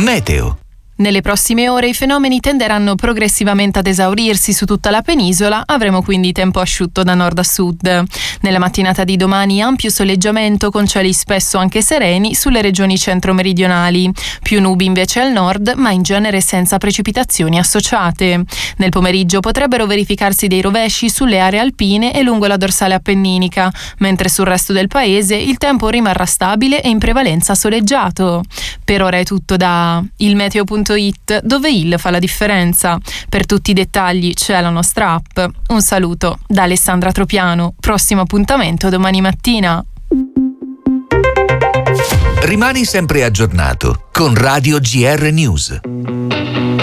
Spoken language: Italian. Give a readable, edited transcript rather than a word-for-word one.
Meteo. Nelle prossime ore i fenomeni tenderanno progressivamente ad esaurirsi su tutta la penisola, avremo quindi tempo asciutto da nord a sud. Nella mattinata di domani ampio soleggiamento con cieli spesso anche sereni sulle regioni centro-meridionali, più nubi invece al nord, ma in genere senza precipitazioni associate. Nel pomeriggio potrebbero verificarsi dei rovesci sulle aree alpine e lungo la dorsale appenninica, mentre sul resto del paese il tempo rimarrà stabile e in prevalenza soleggiato. Per ora è tutto da ilmeteo.it, dove il fa la differenza. Per tutti i dettagli c'è la nostra app. Un saluto da Alessandra Tropiano. Prossimo appuntamento domani mattina. Rimani sempre aggiornato con Radio GR News.